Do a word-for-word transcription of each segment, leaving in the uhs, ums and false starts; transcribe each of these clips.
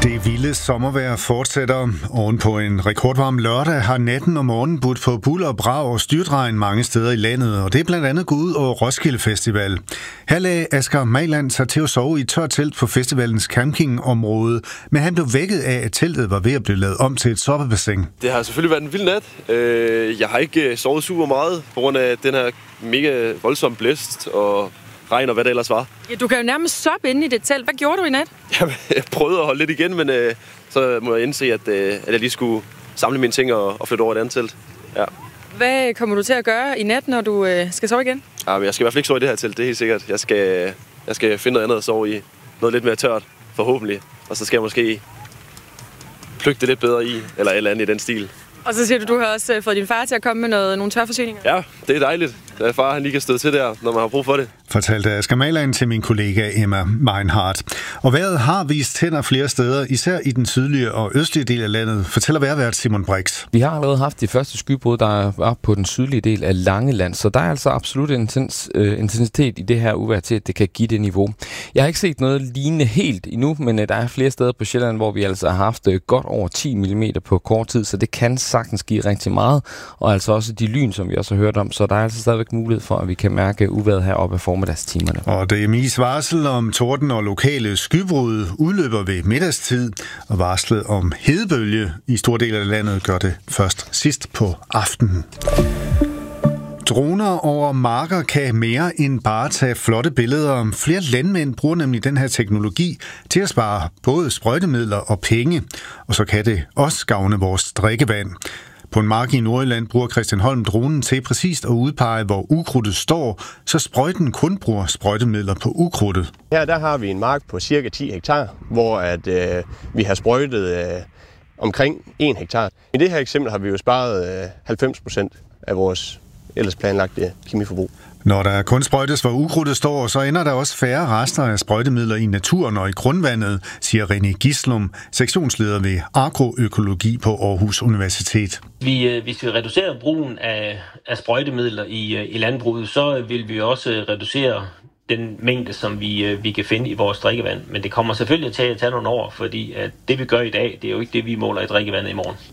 Det vilde sommervejr fortsætter. Ovenpå en rekordvarm lørdag har natten og morgenen budt på bulder og brag og styrtregn mange steder i landet, og det er blandt andet gået ud over Roskilde Festival. Her lagde Asger Mailand sig til at sove i et tørt telt på festivalens campingområde, men han blev vækket af, at teltet var ved at blive lavet om til et soppebassin. Det har selvfølgelig været en vild nat. Jeg har ikke sovet super meget på grund af den her mega voldsomme blæst og regn og hvad det ellers var. Ja, du kan jo nærmest soppe inde i det telt. Hvad gjorde du i nat? Jamen, jeg prøvede at holde lidt igen, men øh, så må jeg indse, at, øh, at jeg lige skulle samle mine ting og, og flytte over et andet telt. Ja. Hvad kommer du til at gøre i nat, når du øh, skal sove igen? Ja, men jeg skal i hvert fald ikke sove i det her telt, det er helt sikkert. Jeg skal, jeg skal finde noget andet at sove i. Noget lidt mere tørt, forhåbentlig. Og så skal jeg måske plukke det lidt bedre i, eller et eller andet i den stil. Og så siger du, du har også fået din far til at komme med noget, nogle tørforsyninger. Ja, det er dejligt. Da far han lige kan støde til der, når man har brug for det. Fortalte Asger Mailand til min kollega Emma Meinhardt. Og vejret har vist tænder flere steder, især i den sydlige og østlige del af landet, fortæller vejrvært Simon Brix. Vi har allerede haft de første skybrud, der var på den sydlige del af Langeland, så der er altså absolut intens, øh, intensitet i det her uvejr til, at det kan give det niveau. Jeg har ikke set noget lignende helt endnu, men øh, der er flere steder på Sjælland, hvor vi altså har haft øh, godt over ti millimeter på kort tid, så det kan sagtens give rigtig meget, og altså også de lyn, som vi også har hørt om, så der er altså stadigvæk mulighed for, at vi kan mærke uvejret heroppe af formiddagstimerne. Og D M I's varsel om torden og lokale skybrud udløber ved middagstid, og varslet om hedebølge i store dele af landet gør det først sidst på aftenen. Droner over marker kan mere end bare tage flotte billeder. Flere landmænd bruger nemlig den her teknologi til at spare både sprøjtemidler og penge, og så kan det også gavne vores drikkevand. På en mark i Nordjylland bruger Christian Holm dronen til præcist at udpege, hvor ukrudtet står, så sprøjten kun bruger sprøjtemidler på ukrudtet. Her der har vi en mark på cirka ti hektar, hvor at, øh, vi har sprøjtet øh, omkring en hektar. I det her eksempel har vi jo sparet øh, halvfems procent af vores ellers planlagte kemiforbrug. Når der kun sprøjtes, hvor ukrudtet står, så ender der også færre rester af sprøjtemidler i naturen og i grundvandet, siger René Gislum, sektionsleder ved agroøkologi på Aarhus Universitet. Vi, hvis vi reducerer brugen af, af sprøjtemidler i, i landbruget, så vil vi også reducere den mængde, som vi, vi kan finde i vores drikkevand. Men det kommer selvfølgelig til at tage nogle år, fordi at det vi gør i dag, det er jo ikke det, vi måler i drikkevandet i morgen.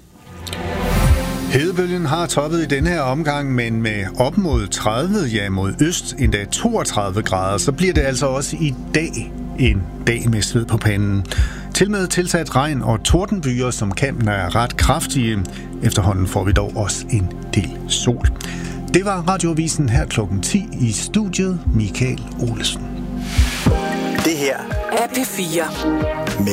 Hedebølgen har toppet i denne her omgang, men med op mod tredive, ja mod øst endda toogtredive grader, så bliver det altså også i dag en dag med sved på panden. Til med tilsat regn og tordenbyer, som kan er ret kraftige. Efterhånden får vi dog også en del sol. Det var Radioavisen her klokken ti i studiet. Michael Olesen. Det her er P fire.